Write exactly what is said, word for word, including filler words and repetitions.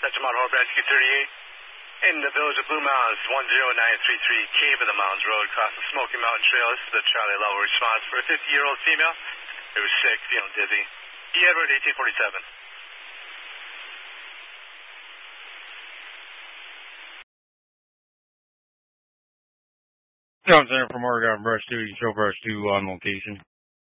That's Jamal Horvath, Q thirty-eight. In the village of Blue Mountains, one zero nine three three, Cave of the Mountains Road, across the Smoky Mountain Trail. This is the Charlie level response for a fifty-year-old female. It was sick, feeling dizzy. E. Edward, eighteen forty-seven. John Center from Oregon Brush two, show Brush two on location.